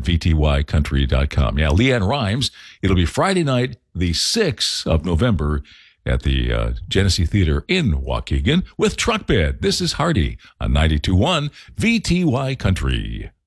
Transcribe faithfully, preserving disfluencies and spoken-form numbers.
at v t y country dot com. Yeah, Leanne Rhymes. It'll be Friday night, the sixth of November at the uh, Genesee Theater in Waukegan with Truck Bed. This is Hardy on ninety-two point one V T Y Country.